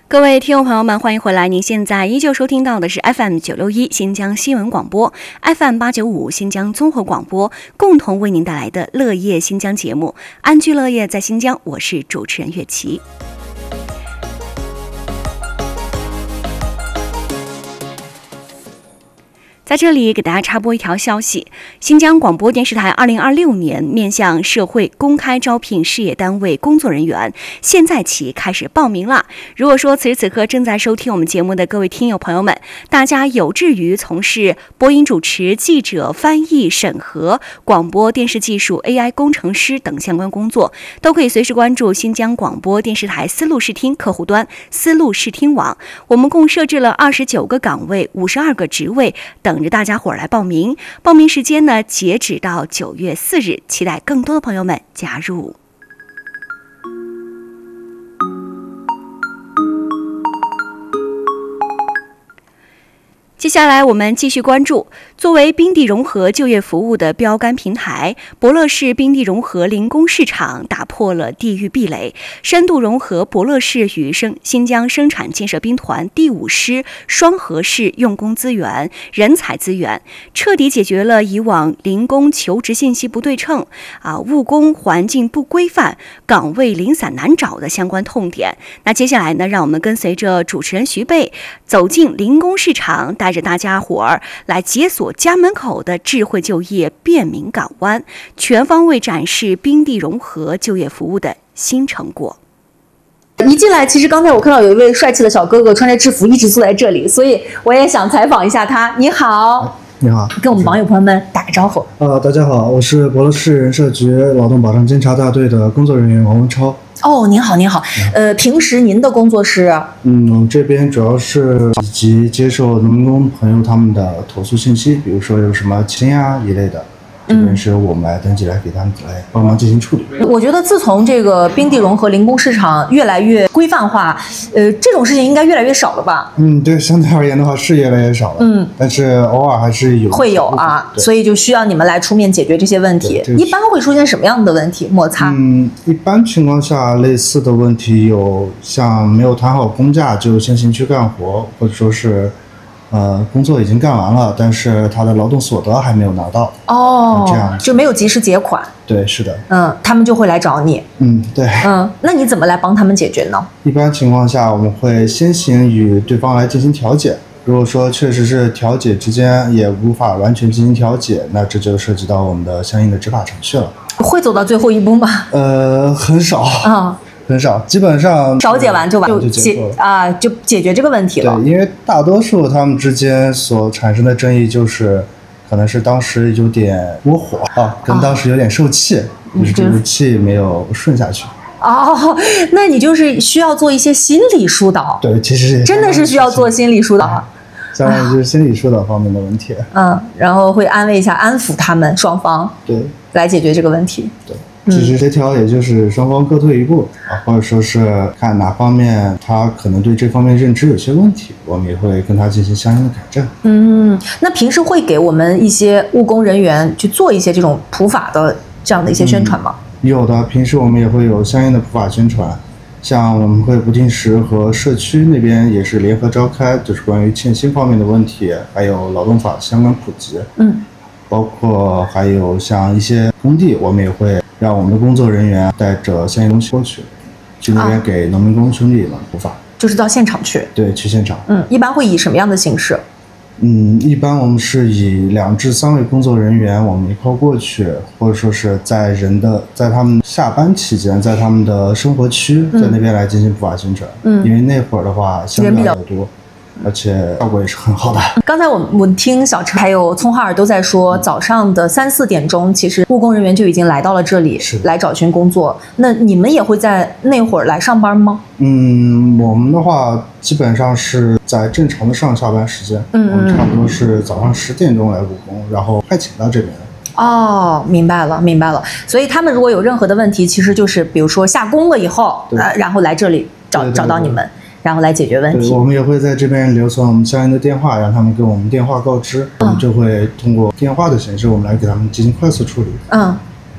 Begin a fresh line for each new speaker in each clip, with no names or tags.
各位听众朋友们，欢迎回来！您现在依旧收听到的是 FM961 新疆新闻广播， FM895 新疆综合广播共同为您带来的乐业新疆节目，安居乐业在新疆，我是主持人岳琪。在这里给大家插播一条消息，新疆广播电视台2026年面向社会公开招聘事业单位工作人员，现在起开始报名了。如果说此时此刻正在收听我们节目的各位听友朋友们，大家有志于从事播音主持、记者、翻译、审核、广播电视技术、AI 工程师等相关工作，都可以随时关注新疆广播电视台丝路视听客户端丝路视听网。我们共设置了29个岗位、52个职位等着大家伙来报名。报名时间呢，截止到9月4日，期待更多的朋友们加入。接下来我们继续关注，作为冰地融合就业服务的标杆平台，博乐市冰地融合零工市场打破了地域壁垒，深度融合博乐市与新疆生产建设兵团第5师双河市用工资源、人才资源，彻底解决了以往零工求职信息不对称、务工环境不规范、岗位零散难找的相关痛点。那接下来呢，让我们跟随着主持人徐贝走进零工市场，带着大家伙儿来解锁家门口的智慧就业便民港湾，全方位展示冰地融合就业服务的新成果。
一进来，其实刚才我看到有一位帅气的小哥哥穿着制服一直坐在这里，所以我也想采访一下他。你好。
你好，
跟我们网友朋友们打个招呼。
大家好，我是博乐市人社局劳动保障监察大队的工作人员王文超。
您好，您好。平时您的工作是？
我们这边主要是以及接受农民工朋友他们的投诉信息，比如说有什么签呀一类的，这边是由我们来登记，来给他们来帮忙进行处理。
我觉得自从这个冰地融合零工市场越来越规范化，这种事情应该越来越少了吧？
对，相对而言的话是越来越少了。但是偶尔还是会
有啊，所以就需要你们来出面解决这些问题。一般会出现什么样的问题？摩擦？
一般情况下，类似的问题有像没有谈好工价就先行去干活，或者说是。工作已经干完了，但是他的劳动所得还没有拿到。这样
就没有及时结款。
对，是的。
他们就会来找你。
对。
那你怎么来帮他们解决呢？
一般情况下，我们会先行与对方来进行调解。如果说确实是调解之间也无法完全进行调解，那这就涉及到我们的相应的执法程序了。
会走到最后一步吗？
很少。很少，基本上
调解完就解决这个问题了。
对，因为大多数他们之间所产生的争议就是，可能是当时有点窝火跟当时有点受气，就是这个气没有顺下去。
那你就是需要做一些心理疏导。
对，其实
真的是需要做心理疏导。
当然就是心理疏导方面的问题。
然后会安慰一下、安抚他们双方，
对，
来解决这个问题。
对。其实协调也就是双方各退一步或者说是看哪方面他可能对这方面认知有些问题，我们也会跟他进行相应的改正。
那平时会给我们一些务工人员去做一些这种普法的这样的一些宣传吗？
有的，平时我们也会有相应的普法宣传，像我们会不定时和社区那边也是联合召开，就是关于欠薪方面的问题，还有劳动法相关普及。包括还有像一些工地，我们也会让我们的工作人员带着相应东西过去那边给农民工兄弟们普法，
就是到现场去。
对，去现场。
一般会以什么样的形式？
一般我们是以2至3位工作人员，我们一块过去，或者说是在他们下班期间，在他们的生活区，在那边来进行普法宣传。因为那会儿的话相对比较多。而且效果也是很好的。
刚才我听小陈还有葱哈尔都在说，早上的3、4点钟，其实务工人员就已经来到了这里，来找寻工作。那你们也会在那会儿来上班吗？
我们的话基本上是在正常的上下班时间，我们差不多是早上10点钟来务工，然后派遣到这边。
明白了。所以他们如果有任何的问题，其实就是比如说下工了以后，然后来这里找到你们。然后来解决问题。
我们也会在这边留存我们相应的电话，让他们给我们电话告知，我们就会通过电话的形式，我们来给他们进行快速处理。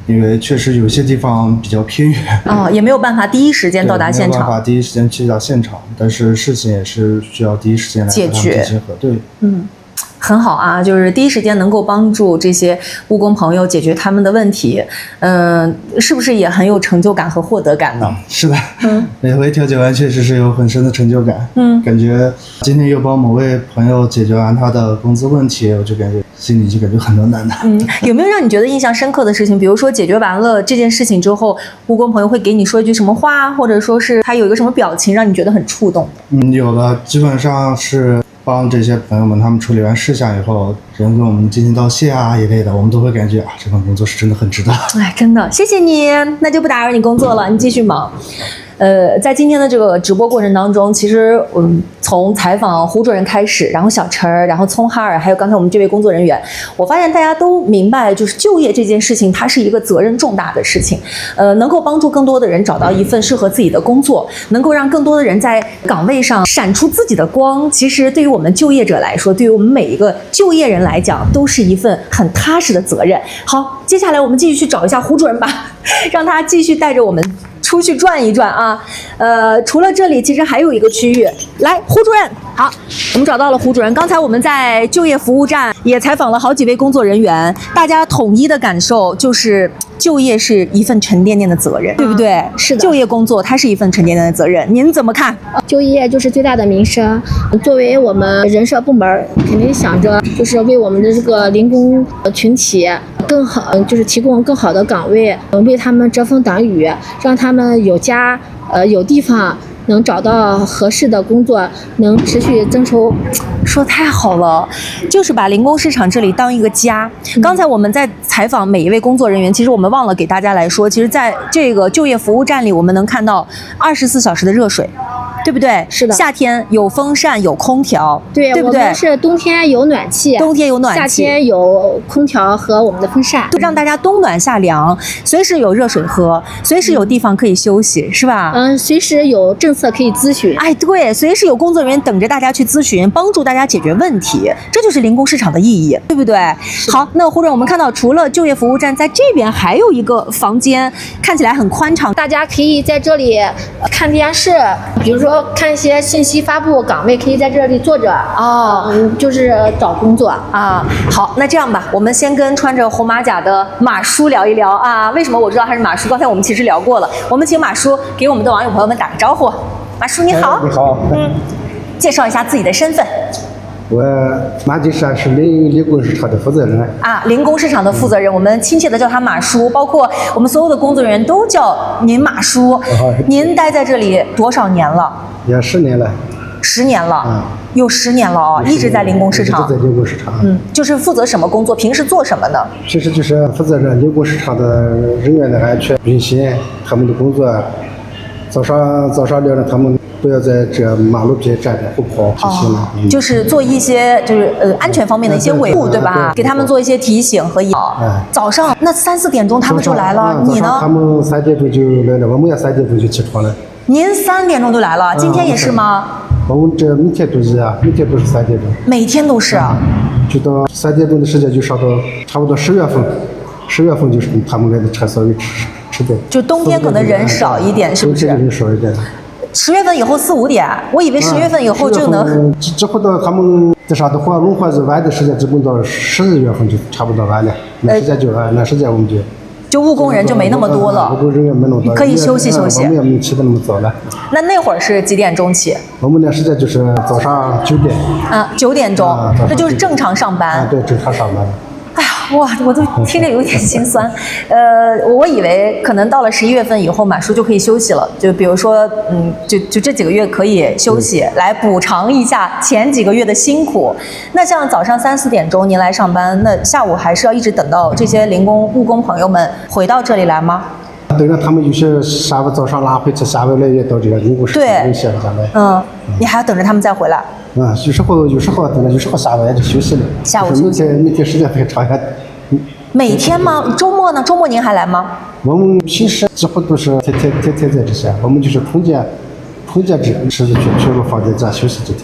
因为确实有些地方比较偏远，
也没有办法第一时间到达现场，
没有办法第一时间去到现场，但是事情也是需要第一时间来
解决
进行核对。
很好啊，就是第一时间能够帮助这些务工朋友解决他们的问题，是不是也很有成就感和获得感呢？
是的，每回调解完确实是有很深的成就感。感觉今天又帮某位朋友解决完他的工资问题，我就感觉心里就感觉很暖暖的。
有没有让你觉得印象深刻的事情？比如说解决完了这件事情之后，务工朋友会给你说一句什么话，或者说是他有一个什么表情让你觉得很触动？
有的，基本上是帮这些朋友们他们处理完事项以后，人跟我们进行道谢啊一类的，我们都会感觉这份工作是真的很值得。
真的，谢谢你，那就不打扰你工作了，你继续忙。在今天的这个直播过程当中，其实从采访胡主任开始，然后小陈儿，然后聪哈尔，还有刚才我们这位工作人员，我发现大家都明白，就是就业这件事情，它是一个责任重大的事情。能够帮助更多的人找到一份适合自己的工作，能够让更多的人在岗位上闪出自己的光，其实对于我们就业者来说，对于我们每一个就业人来讲，都是一份很踏实的责任。好，接下来我们继续去找一下胡主任吧，让他继续带着我们出去转一转啊。除了这里，其实还有一个区域。来，胡主任，好，我们找到了胡主任。刚才我们在就业服务站也采访了好几位工作人员，大家统一的感受就是，就业是一份沉甸甸的责任，对不对？
是的，
就业工作它是一份沉甸甸的责任，您怎么看？
就业就是最大的民生。作为我们人社部门，肯定想着就是为我们的这个零工群体更好，就是提供更好的岗位，为他们遮风挡雨，让他们有家，有地方。能找到合适的工作，能持续增收。
说太好了，就是把零工市场这里当一个家。刚才我们在采访每一位工作人员，其实我们忘了给大家来说，其实在这个就业服务站里，我们能看到24小时的热水。对不对？
是的，
夏天有风扇有空调，
对
不对？
我们是冬天有暖气，夏天有空调和我们的风扇，
让大家冬暖夏凉，随时有热水喝，随时有地方可以休息，是吧？
随时有政策可以咨询。
对，随时有工作人员等着大家去咨询，帮助大家解决问题，这就是零工市场的意义，对不对？好，那胡总，我们看到除了就业服务站，在这边还有一个房间，看起来很宽敞，
大家可以在这里看电视，比如说看一些信息发布岗位，可以在这里坐着就是找工作
啊。好，那这样吧，我们先跟穿着红马甲的马叔聊一聊啊。为什么我知道他是马叔？刚才我们其实聊过了，我们请马叔给我们的网友朋友们打个招呼。马叔你好。
你好。
介绍一下自己的身份。
我马金山是零工市场的负责人
零工市场的负责人，我们亲切的叫他马叔，包括我们所有的工作人员都叫您马叔。您待在这里多少年了？
也10年了。
10年了，有10年了啊，一直在零工市场。
一直在零工市场。
就是负责什么工作？平时做什么呢？
其实就是负责着零工市场的人员的安全运行，他们的工作。早上聊着他们。不要在这马路边站着不跑就行了。
就是做一些安全方面的一些维护，对吧？给他们做一些提醒和引导。早上那3、4点钟他们就来了，你呢？
他们3点钟就来了，我们也3点钟就起床了。
您3点钟就来了，今天也是吗？
我们这每天都是每天都是3点钟。
每天都是啊。
就到3点钟的时间就上到差不多10月份，10月份就是他们来的车稍微迟点。
就冬天可能人少一点，是不是？
冬天人少一点。
10月份以后4、5点，我以为10月份以后就能。
之后到他们在啥的话，文化日晚的时间，只供到12月份就差不多完了。那时间我们
就务工人就没那么多了。
务工人员没那么多，
可以休息休息。
我们也没起得那么早了。
那会儿是几点钟起？
我们那时间就是早上9点。
9点钟，那就是正常上班。
对，正常上班。
哎呀，哇，我都听着有点心酸。我以为可能到了11月份以后，马叔就可以休息了。就比如说，就这几个月可以休息，来补偿一下前几个月的辛苦。那像早上3、4点钟您来上班，那下午还是要一直等到这些零工、务工朋友们回到这里来吗？
等着他们有些下午早上拉回去，下午来也到这个零工市场有些下来。
你还要等着他们再回来。
有时候等着，有时候下午也就休息了。
下午休息。
每天时间太长呀。
每天吗？周末呢？周末您还来吗？
我们平时几乎都是天天在这些，我们就是空间制是全部放在这休息几天。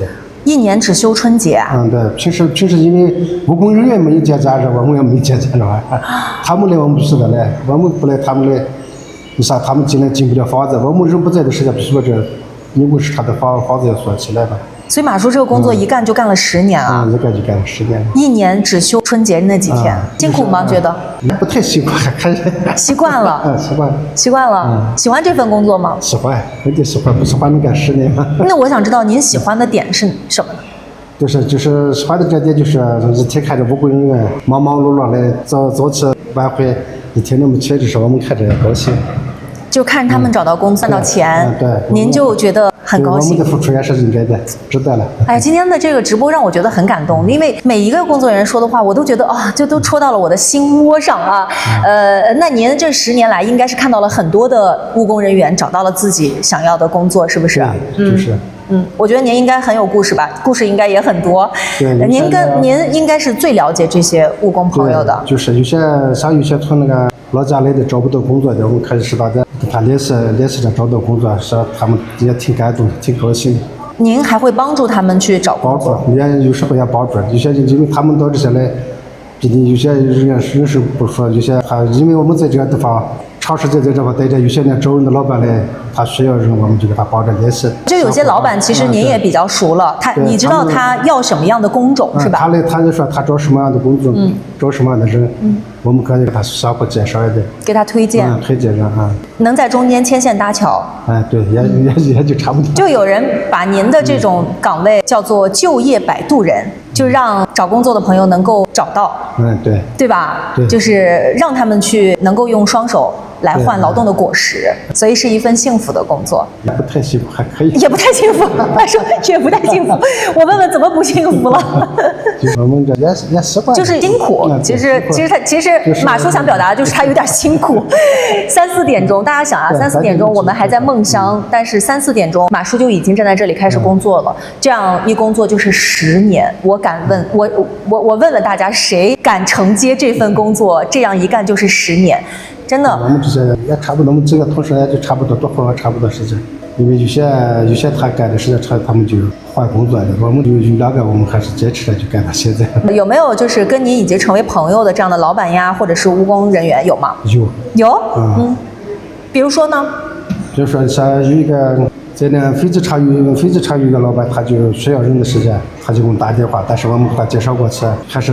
1年只休春节啊？
对，平时因为务工人员没有节假日，我们也没节假日啊。他们来我们不是的来，我们不来他们来，你啥他们进来进不了房子，我们人不在的时间，必须把这人工市场的房子要锁起来吧。
所以马叔这个工作一干就干了10年啊！
一干就干了10年了。
1年只休春节那几天，辛苦吗？觉得？
不太辛苦，还
习惯了。习惯了。喜欢这份工作吗？
喜欢，肯定喜欢，不喜欢能干10年吗？
那我想知道您喜欢的点是什么呢？
就是喜欢的这点就是一天看着务工人员忙忙碌碌的早起晚回，一天那么起，就是我们看着也高兴。
就看他们找到工作赚到钱，
对，
您就觉得很高兴。
我们的付出也是应该的，值得了。
哎，今天的这个直播让我觉得很感动，因为每一个工作人员说的话，我都觉得就都戳到了我的心窝上啊。那您这10年来应该是看到了很多的务工人员找到了自己想要的工作，是不是？
就是。
我觉得您应该很有故事吧，故事应该也很多。
对，
您应该是最了解这些务工朋友的。
就是有些从那个老家来的找不到工作的，我们开始知道的，他联系着找到工作，是他们也挺感动，挺高兴的。
您还会帮助他们去找工作？
也有时候也帮助，有些因为他们到这些来，毕竟有些人手不说，有些还因为我们在这个地方长时间在这块待着，有些人找人的老板来，他需要人，我们就给他帮着联系。
就有些老板其实您也比较熟了，你知道他要什么样的工种是吧？
他就说他找什么样的工作，找什么样的人，我们可以给他相互介绍一点，
给他推荐
人啊。
能在中间牵线搭桥。
对，也就差不多。
就有人把您的这种岗位叫做就业摆渡人，就让找工作的朋友能够找到。对吧？
对，
就是让他们去能够用双手来换劳动的果实，所以是一份幸福的工作。
也不太幸福，还可以。
也不太幸福，他说也不太幸福。我问问怎么不幸福了？
我们这也习惯。
就是辛苦。其实马叔想表达的就是他有点辛苦。3、4点钟，大家想啊，3、4点钟我们还在梦乡，但是3、4点钟马叔就已经站在这里开始工作了。这样一工作就是10年。我敢问，我问问大家，谁敢承接这份工作？这样一干就是10年。真的，
我们这些也差不多，我们这个同事也就差不多，多花差不多时间。因为有些他干的时间长，他们就换工作了。我们就有2个，我们还是坚持着就干到现在。
有没有就是跟您已经成为朋友的这样的老板呀，或者是务工人员有吗？有。比如说呢？
比如说像有一个在那翡翠厂有一个老板，他就需要人的时间，他就给我们打电话，但是我们给他介绍过去，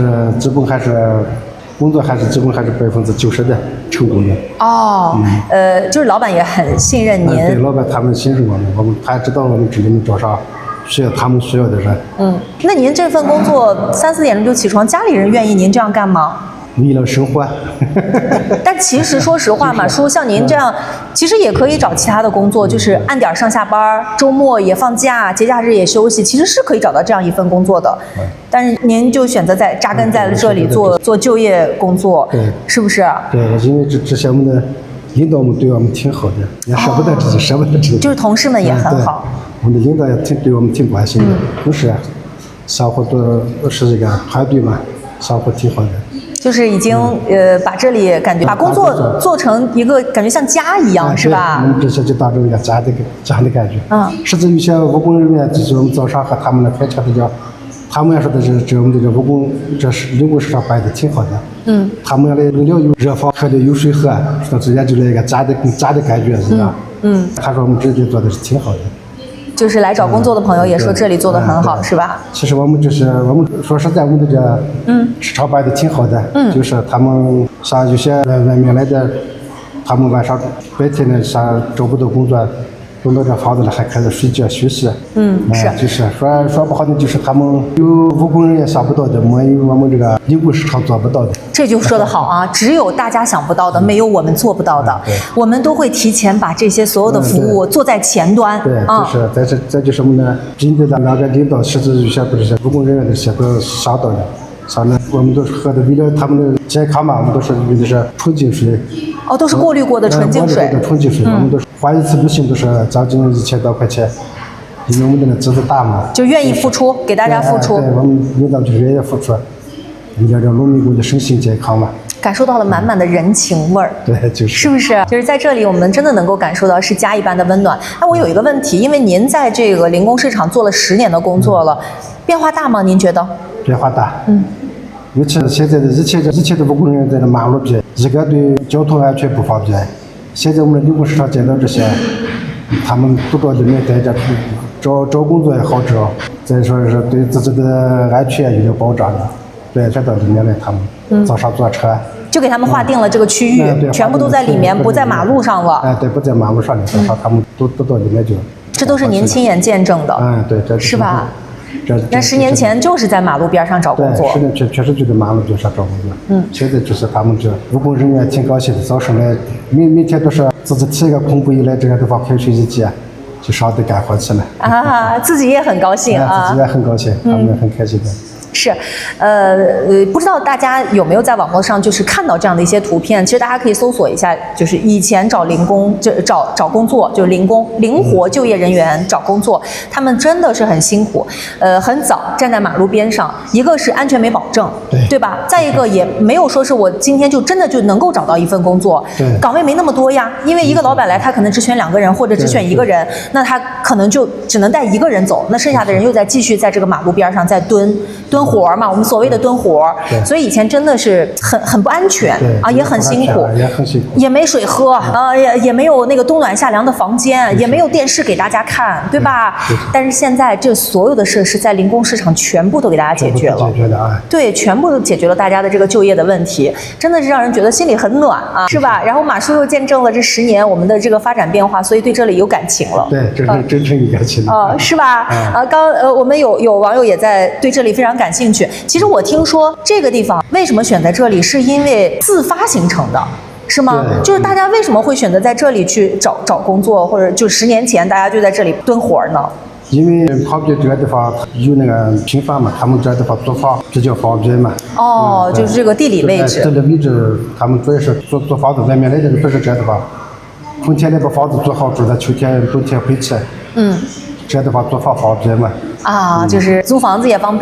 工作基本还是90%的成功的。
就是老板也很信任您。
对，老板他们信任我们他知道我们这里面多少他们需要的人。
那您这份工作3、4点钟就起床，家里人愿意您这样干吗？
为了生活。
但其实说实话嘛，叔像您这样，其实也可以找其他的工作，就是按点上下班，周末也放假，节假日也休息，其实是可以找到这样一份工作的。但是您就选择扎根在了这里做就业工作，是不是？
对，因为这些我们的领导们对我们挺好的，也舍不得自己。
就是同事们也很好。
我们的领导也对我们挺关心的，同时相互都是这个团队嘛，相互挺好的。
就是已经把这里感觉把工作做成一个感觉像家一样，是吧？
我们这些就当成一个家的感觉。甚至有些务工人员，就是我们早上和他们来开车的叫，他们也说的是我们这个人工市场办的挺好的。他们来了有热房，喝的有水喝，说直接就来一个家的感觉是吧？他说我们这里做的是挺好的。
就是来找工作的朋友也说这里做得很好，是吧？
其实我们说实在，我们这市场办的挺好的。就是他们像有些外面来的，他们白天呢像找不到工作，等到这房子里还开始睡觉休息。
是。
就是说不好的，就是他们有务工人员想不到的，没有我们这个人工市场做不到的。
这就说得好啊！只有大家想不到的，没有我们做不到的。我们都会提前把这些所有的服务做在前端。
对，就是再就是什么呢？针对2个领导，甚至有些不是务工人员的些都想到的。像那我们都是喝的，为了他们的健康嘛，我们都是用的是纯净水。
都是过滤过的纯净水。
纯净水，我们都是换一次旅行都是将近1000多块钱，因为我们的资质大嘛。
就愿意付出，给大家付出。
对，我们领导就愿意付出，为了这农民工的身心健康嘛。
感受到了满满的人情味儿。
对，是
不是？就是在这里，我们真的能够感受到是家一般的温暖。哎，我有一个问题，因为您在这个零工市场做了10年的工作了，变化大吗？您觉得？
变化大。尤其是现在的一切的务工人员在这马路边，一个对交通安全不方便。现在我们的零工市场见到这些，他们都到里面待着，找工作也好找，再说是对自己的安全也有保障的，对，全到里面来，他们早上坐车。
就给他们划定了这个区域，全部都在里面，不在马路上了。
哎，对，不在马路上了，早上他们都到里面就。
这都是您亲眼见证的。
对，这
是吧？那10年前就是在马路边上找工作。
对，10年前确实就在马路边上找工作。现在就是他们这务工人员挺高兴的，早上来，每天都是自己提一个空布一来这个地方开水一接，就上得干活去了。
啊，自己也很高兴啊。
自己也很高兴，他们也很开心的。
是，不知道大家有没有在网络上就是看到这样的一些图片？其实大家可以搜索一下，就是以前找零工就找工作，就是零活就业人员找工作，他们真的是很辛苦，很早站在马路边上，一个是安全没保证，对吧？再一个也没有说是我今天就真的就能够找到一份工作，岗位没那么多呀，因为一个老板来，他可能只选2个人或者只选1个人，那他可能就只能带1个人走，那剩下的人又继续在这个马路边上在蹲活嘛，我们所谓的蹲活，所以以前真的是很不安全啊，也很辛苦，也没水喝啊，也没有那个冬暖夏凉的房间，也没有电视给大家看，对吧？但是现在这所有的设施在零工市场全部都给大家解决了，对，全部都解决了大家的这个就业的问题，真的是让人觉得心里很暖啊，是吧？然后马叔又见证了这10年我们的这个发展变化，所以对这里有感情了。
对，这是真诚有感情的
是吧？我们有网友也在对这里非常感兴趣。其实我听说这个地方为什么选在这里，是因为自发形成的，是吗？就是大家为什么会选择在这里去找工作，或者就10年前大家就在这里蹲活呢？
因为旁边这个地方有那个平房嘛，他们这个地方租房比较方便嘛。
就是这个地理位置。
这个位置，他们主要是租房子，外面来的人都是这个地方。春天来把房子租好，住在秋天、冬天回去。这个地方租房方便嘛。
就是租房子也方便。